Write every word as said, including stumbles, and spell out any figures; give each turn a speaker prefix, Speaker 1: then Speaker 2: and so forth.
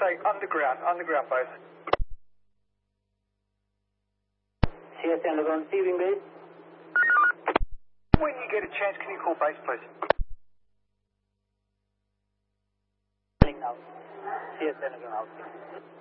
Speaker 1: say underground, underground base.
Speaker 2: C S underground, receiving base.
Speaker 1: When you get a chance, can you call base, please?
Speaker 2: Now. C S underground out.